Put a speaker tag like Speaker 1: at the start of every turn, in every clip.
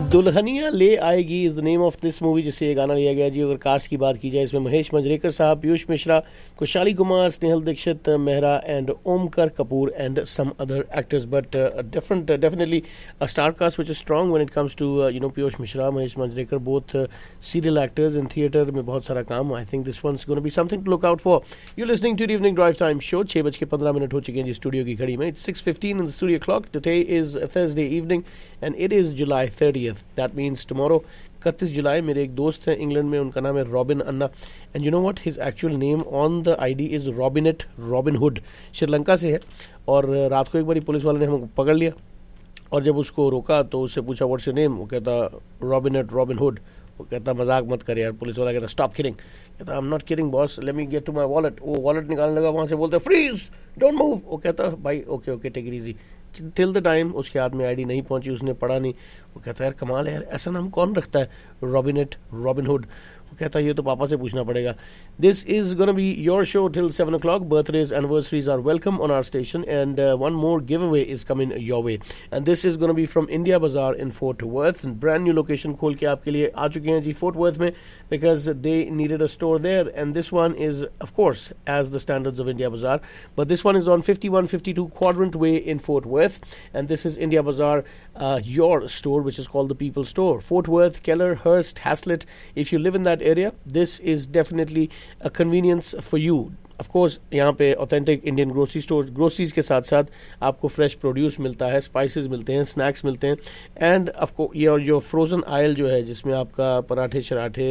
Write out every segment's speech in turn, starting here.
Speaker 1: दुल्हनिया ले आएगी is the name of this movie, जिससे ये गाना लिया गया जी। अगर कास्ट की बात की जाए, इसमें महेश मंजरेकर साहब, Piyush Mishra, Kushali Kumar, Snehal Dixit, Mehra and ओमकर Kapoor and some other actors, but definitely a star cast which is strong when it comes to Piyush Mishra, Mahesh Manjrekar, both serial actors in theater में बहुत सारा काम. I think this one's going to be something to look out for. You're listening to the Evening Drive Time Show. 6:15 हो चुके हैं जी studio की घड़ी में. It's 6:15 in the studio clock. Today is a Thursday evening and it is July 30th. That means tomorrow 31 जुलाई. मेरे एक दोस्त हैं इंग्लैंड में, उनका नाम है robin Anna, and you know what, his actual name on the ID is Robinette robin hood. Sri Lanka से है. और रात को एक बार पुलिस वाले ने हमको पकड़ लिया और जब उसको रोका तो उससे पूछा व्हाट्स योर नेम, वो कहता रॉबिनेट रॉबिन हुड. वो कहता मजाक मत कर यार. पुलिस वाला कहता स्टॉप किडिंग. कहता I am not kidding boss, let me gate to my wallet. वो वॉलेट निकालने लगा, वहाँ से बोलते फ्रीज डोंट मूव. वो कहता भाई okay okay take it easy. Till the time उसके हाथ में आईडी नहीं पहुंची, उसने पढ़ा नहीं. वो कहता है यार कमाल है यार, ऐसा नाम कौन रखता है रॉबिनेट रॉबिन हुड. वो कहता है ये तो पापा से पूछना पड़ेगा. This is gonna be your show till 7 o'clock. Birthdays, anniversaries are welcome on our station, and one more giveaway is coming your way, and this is going to be from India Bazaar in Fort Worth. And brand new location खोल के आपके लिए आ चुके हैं जी Fort Worth में, because they needed a store there, and this one is of course as the standards of India Bazaar, but this one is on 5152 Quadrant Way in Fort Worth, and this is India Bazaar, your store, which is called the People Store. Fort Worth, Keller, Hurst, Haslett. If you live in that area, this is definitely a convenience for you. Of course, यहाँ पे authentic Indian grocery store, groceries के साथ साथ आपको fresh produce मिलता है, spices मिलते हैं, स्नैक्स मिलते हैं, एंड आपको ये और जो फ्रोजन आयल जो है जिसमें आपका पराठे शराठे,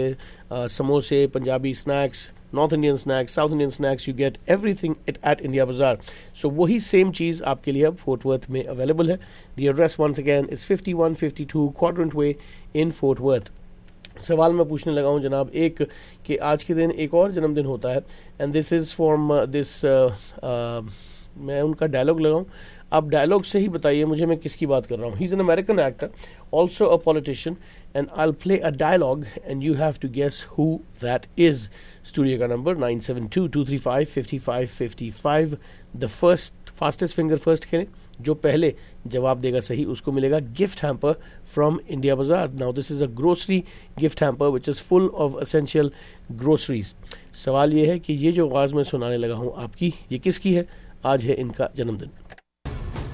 Speaker 1: समोसे, Punjabi snacks, north Indian snacks, south Indian snacks, you get everything at India बाजार. सो वही सेम चीज़ आपके लिए अब फोर्ट वर्थ में अवेलेबल है. The address once again is 5152 quadrant way in fort worth. सवाल मैं पूछने लगा हूँ जनाब एक, कि आज के दिन एक और जन्मदिन होता है, and this is from this, मैं उनका डायलॉग लगाऊँ. आप डायलॉग से ही बताइए मुझे मैं किसकी बात कर रहा हूँ. He is an American actor, also a politician, and I will play a dialogue and you have to guess who that is. Studio का number 9722355555. The fastest finger first खेलें, जो पहले जवाब देगा सही उसको मिलेगा गिफ्ट हैम्पर फ्रॉम इंडिया बाजार. Now this is a grocery gift hamper which is full of essential groceries. सवाल ये है कि ये जो आवाज़ मैं सुनाने लगा हूँ आपकी, ये किसकी है? आज है इनका जन्मदिन.